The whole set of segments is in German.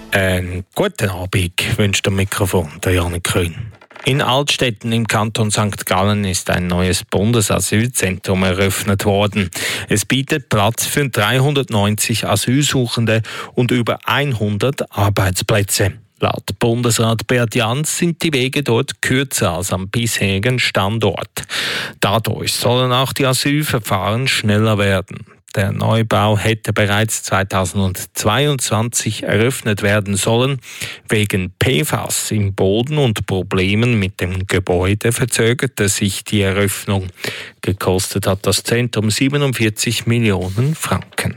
Guten Abend, wünscht am Mikrofon der Janik Kühn. In Altstetten im Kanton St. Gallen ist ein neues Bundesasylzentrum eröffnet worden. Es bietet Platz für 390 Asylsuchende und über 100 Arbeitsplätze. Laut Bundesrat Beat Jans sind die Wege dort kürzer als am bisherigen Standort. Dadurch sollen auch die Asylverfahren schneller werden. Der Neubau hätte bereits 2022 eröffnet werden sollen. Wegen PFAS im Boden und Problemen mit dem Gebäude verzögerte sich die Eröffnung. Gekostet hat das Zentrum 47 Millionen Franken.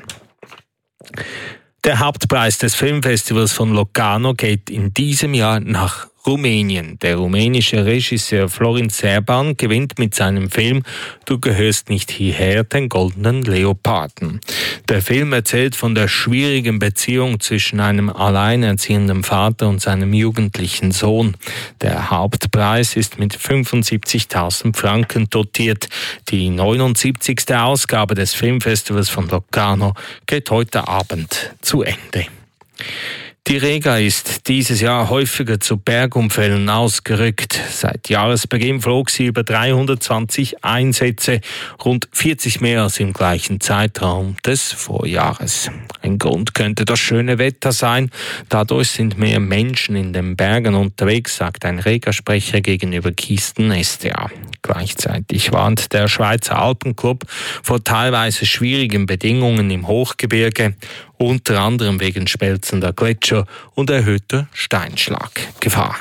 Der Hauptpreis des Filmfestivals von Locarno geht in diesem Jahr nach Rumänien. Der rumänische Regisseur Florin Serban gewinnt mit seinem Film Du gehörst nicht hierher den Goldenen Leoparden. Der Film erzählt von der schwierigen Beziehung zwischen einem alleinerziehenden Vater und seinem jugendlichen Sohn. Der Hauptpreis ist mit 75.000 Franken dotiert. Die 79. Ausgabe des Filmfestivals von Locarno geht heute Abend zu Ende. Die Rega ist dieses Jahr häufiger zu Bergunfällen ausgerückt. Seit Jahresbeginn flog sie über 320 Einsätze, rund 40 mehr als im gleichen Zeitraum des Vorjahres. Ein Grund könnte das schöne Wetter sein. Dadurch sind mehr Menschen in den Bergen unterwegs, sagt ein Rega-Sprecher gegenüber Kisten SDA. Gleichzeitig warnt der Schweizer Alpenclub vor teilweise schwierigen Bedingungen im Hochgebirge, unter anderem wegen schmelzender Gletscher und erhöhter Steinschlaggefahr.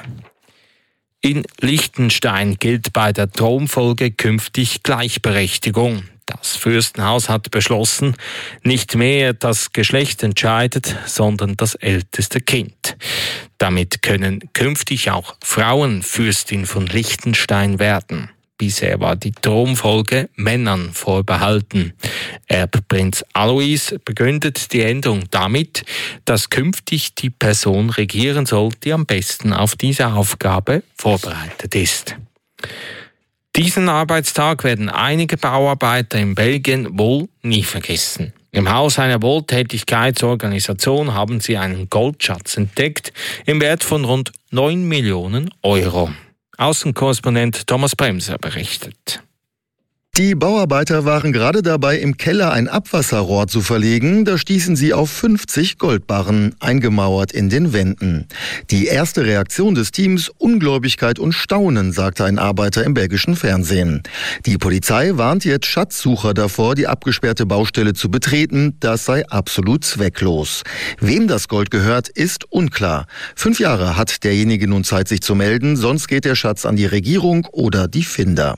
In Liechtenstein gilt bei der Thronfolge künftig Gleichberechtigung. Das Fürstenhaus hat beschlossen, nicht mehr das Geschlecht entscheidet, sondern das älteste Kind. Damit können künftig auch Frauen Fürstin von Liechtenstein werden. Bisher war die Thronfolge Männern vorbehalten. Erbprinz Alois begründet die Änderung damit, dass künftig die Person regieren soll, die am besten auf diese Aufgabe vorbereitet ist. Diesen Arbeitstag werden einige Bauarbeiter in Belgien wohl nie vergessen. Im Haus einer Wohltätigkeitsorganisation haben sie einen Goldschatz entdeckt im Wert von rund 9 Millionen Euro. Außenkorrespondent Thomas Bremser berichtet. Die Bauarbeiter waren gerade dabei, im Keller ein Abwasserrohr zu verlegen. Da stießen sie auf 50 Goldbarren, eingemauert in den Wänden. Die erste Reaktion des Teams: Ungläubigkeit und Staunen, sagte ein Arbeiter im belgischen Fernsehen. Die Polizei warnt jetzt Schatzsucher davor, die abgesperrte Baustelle zu betreten. Das sei absolut zwecklos. Wem das Gold gehört, ist unklar. 5 Jahre hat derjenige nun Zeit, sich zu melden, sonst geht der Schatz an die Regierung oder die Finder.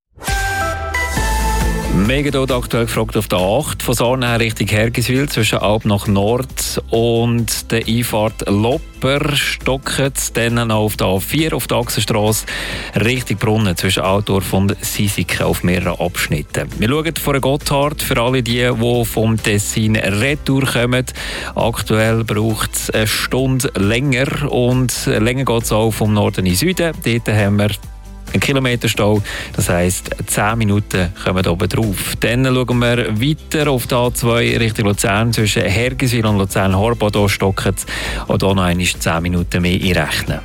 Megadot aktuell gefragt auf der 8 von Sarnen her Richtung Hergiswil zwischen Alb nach Nord und der Einfahrt Lopper stockt. Dann noch auf der A4 auf der Achsenstrasse Richtung Brunnen zwischen Altdorf und Sisiken auf mehreren Abschnitten. Wir schauen vor den Gotthard für alle die vom Tessin retour kommen. Aktuell braucht es eine Stunde länger und länger geht es auch vom Norden in den Süden. Dort haben wir ein Kilometerstau, das heisst 10 Minuten kommen oben drauf. Dann schauen wir weiter auf die A2 Richtung Luzern zwischen Hergiswil und Luzern-Horb. Hier stocken es und hier noch einmal 10 Minuten mehr einrechnen.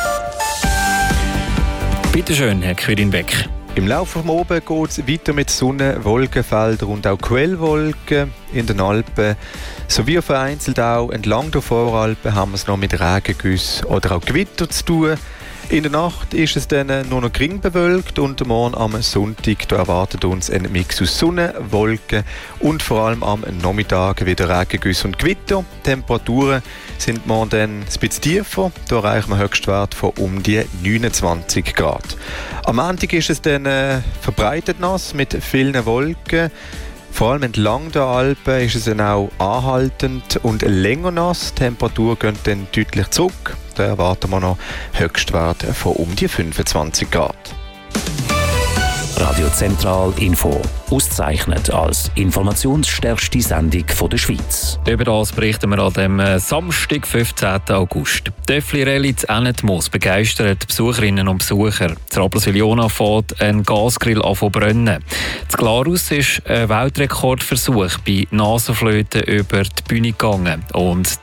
Bitte schön, Herr Quirin-Beck. Im Laufe vom Oben geht es weiter mit Sonne, Wolkenfeldern und auch Quellwolken in den Alpen. Sowie vereinzelt auch entlang der Voralpen haben wir es noch mit Regengüssen oder auch Gewitter zu tun. In der Nacht ist es dann nur noch gering bewölkt und morgen am Sonntag da erwartet uns ein Mix aus Sonne, Wolken und vor allem am Nachmittag wieder Regengüsse und Gewitter. Die Temperaturen sind morgen dann ein bisschen tiefer, da erreichen wir Höchstwert von um die 29 Grad. Am Montag ist es dann verbreitet nass mit vielen Wolken. Vor allem entlang der Alpen ist es dann auch anhaltend und länger nass. Die Temperatur geht dann deutlich zurück. Da erwarten wir noch Höchstwerte von um die 25 Grad. Radio Zentral Info. Ausgezeichnet als informationsstärkste Sendung der Schweiz. Über das berichten wir an dem Samstag, 15. August. Töffli-Rallye zu Ennetmoos begeistert Besucherinnen und Besucher. Das Rapperswil-Jona fährt ein Gasgrill an zu brennen. Das Glarus ist ein Weltrekordversuch bei Nasenflöten über die Bühne gegangen. Und